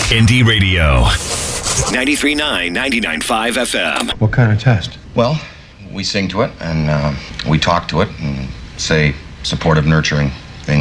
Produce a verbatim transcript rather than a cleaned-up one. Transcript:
Indie Radio. ninety-three point nine, ninety-nine point five F M. What kind of test? Well, we sing to it, and uh, we talk to it, and say supportive, nurturing